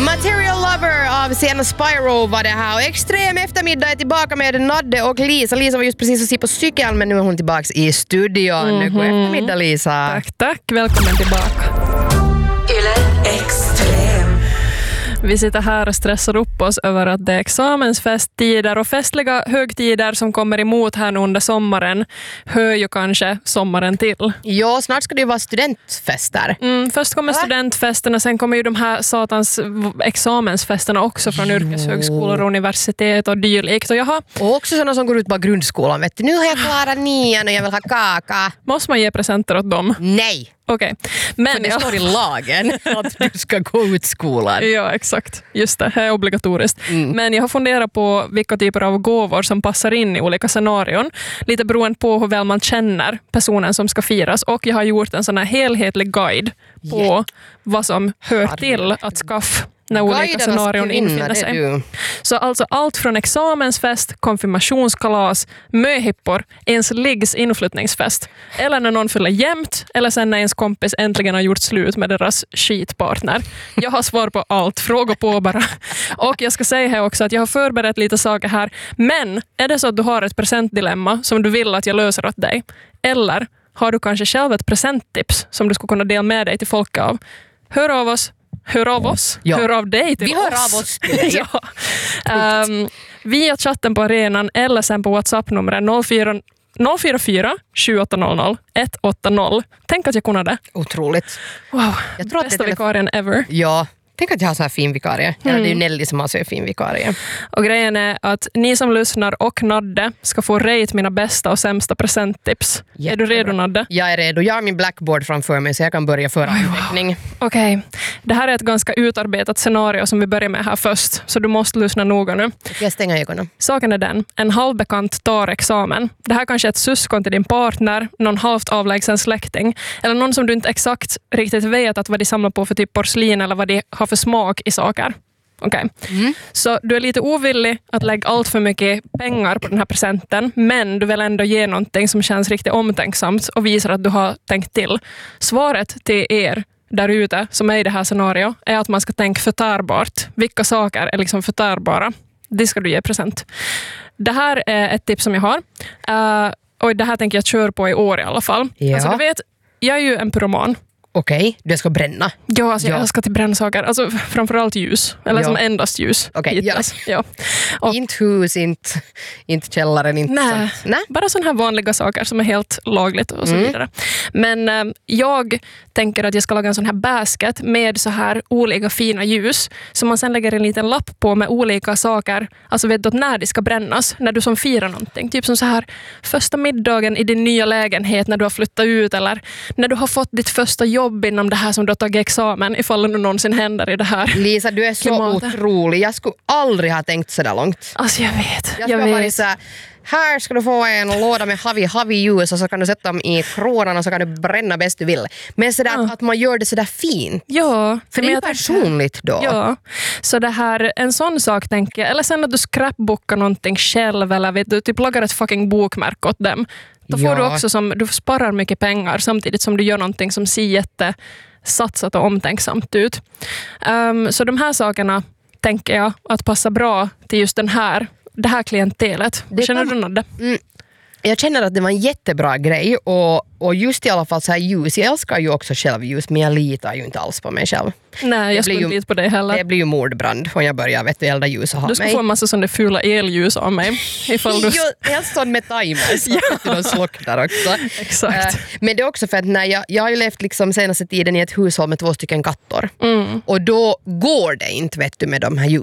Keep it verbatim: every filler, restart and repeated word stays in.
Material Lover av Sienna Spyro var det här. Och Extrem eftermiddag är tillbaka med Nadde och Lisa. Lisa var just precis att se på cykeln, men nu är hon tillbaka i studion. Mm-hmm. God eftermiddag, Lisa. Tack, tack. Välkommen tillbaka. Yle Extrem. Vi sitter här och stressar upp oss över att det är examensfesttider och festliga högtider som kommer emot här nu under sommaren. Hör ju kanske sommaren till. Ja, snart ska det ju vara studentfester. Mm, först kommer studentfesterna, sen kommer ju de här satans examensfesterna också från jo. yrkeshögskolor och universitet och dylikt. Och, jaha. och också sådana som går ut på grundskolan. Vet du, nu har jag klarat nian och jag vill ha kaka. Måste man ge presenter åt dem? Nej. Okej. Okay. Men för det står i lagen att du ska gå ut skolan. Ja, exakt. Just det, det är obligatoriskt. Mm. Men jag har funderat på vilka typer av gåvor som passar in i olika scenarion. Lite beroende på hur väl man känner personen som ska firas. Och jag har gjort en sån här helhetlig guide på yeah. vad som hör till att skaffa när olika scenarion infinner sig. Så alltså allt från examensfest, konfirmationskalas, möhippor, ens liggs inflyttningsfest. Eller när någon fyller jämt, eller sen när ens kompis äntligen har gjort slut med deras skitpartner. Jag har svar på allt, fråga på bara. Och jag ska säga här också att jag har förberett lite saker här. Men är det så att du har ett presentdilemma som du vill att jag löser åt dig? Eller har du kanske själv ett presenttips som du skulle kunna dela med dig till folk av? Hör av oss. Hör av oss. Ja. Hör av dig till vi oss. Vi hör av oss till dig. ja. um, via chatten på arenan eller sen på WhatsApp-numret noll fyra fyra sju åtta noll noll ett åtta noll. Tänk att jag kunde det. Otroligt. Wow. Jag tror Bästa att det vikarien ever. Ja. Tänk att jag har så här fin vikarie. Mm. Eller det är ju Nelly som har så fin vikarie. Och grejen är att ni som lyssnar och Nadde ska få rate mina bästa och sämsta presenttips. Jättebra. Är du redo, Nadde? Jag är redo. Jag har min blackboard framför mig så jag kan börja föra anteckning. Okej. Okay. Det här är ett ganska utarbetat scenario som vi börjar med här först. Så du måste lyssna noga nu. Jag stänger ögonen. Saken är den. En halvbekant tar examen. Det här kanske är ett syskon till din partner, någon halvt avlägsen släkting. Eller någon som du inte exakt riktigt vet att vad de samlar på för typ porslin eller vad de har för smak i saker. Okej. Okay. Mm. Så du är lite ovillig att lägga allt för mycket pengar på den här presenten, men du vill ändå ge någonting som känns riktigt omtänksamt och visar att du har tänkt till. Svaret till er där ute som är i det här scenario är att man ska tänka förtärbart. Vilka saker är liksom förtärbara? Det ska du ge present. Det här är ett tips som jag har. Uh, och det här tänker jag köra på i år i alla fall. Ja. Alltså, du vet, jag är ju en pyroman. Okej, okay, du ska bränna. Ja, alltså ja. jag ska till bränsaker. Alltså framförallt ljus. Eller ja. som endast ljus. Okej, okay, ja. ja. Och, inte hus, inte, inte källaren, inte nej, sånt. Nej, bara sådana här vanliga saker som är helt lagligt och så mm. vidare. Men eh, jag tänker att jag ska laga en sån här basket med så här olika fina ljus som man sen lägger en liten lapp på med olika saker. Alltså vet du när de ska brännas, när du som firar någonting. Typ som så här första middagen i din nya lägenhet när du har flyttat ut eller när du har fått ditt första jobb inom det här som du har tagit examen ifall det någonsin händer i det här. Lisa, du är så klimatet. Otrolig. Jag skulle aldrig ha tänkt så där långt. Alltså jag vet. Jag, jag ska vet. Så här, här ska du få en låda med havi havi ljus och så kan du sätta dem i kronan och så kan du bränna bäst du vill. Men så där ja. att man gör det så där fint. Ja. För det är ju personligt då. Ja. Så det här, en sån sak tänker jag. Eller sen att du scrapbookar någonting själv eller vet du, typ lagar ett fucking bokmärke åt dem. Då får ja. du också som, du sparar mycket pengar samtidigt som du gör någonting som ser jätte satsat och omtänksamt ut. Um, så de här sakerna tänker jag att passa bra till just den här, det här klientelet. Det Känner kan... du något? Mm. Jag känner att det var en jättebra grej och, och just i alla fall så här ljus. Jag älskar ju också själv ljus men jag litar ju inte alls på mig själv. Nej, jag skulle inte lita på dig heller. Det blir ju mordbrand om jag börjar vet du, elda ljus och ha Du ska mig. få en massa sådana fula elljus av mig. Ifall du... jo, helst sån med timers så att de slocknar också. Exakt. Uh, men det är också för att när jag, jag har ju levt liksom senaste tiden i ett hushåll med två stycken katter. Mm. Och då går det inte vet du, med de här ljusen.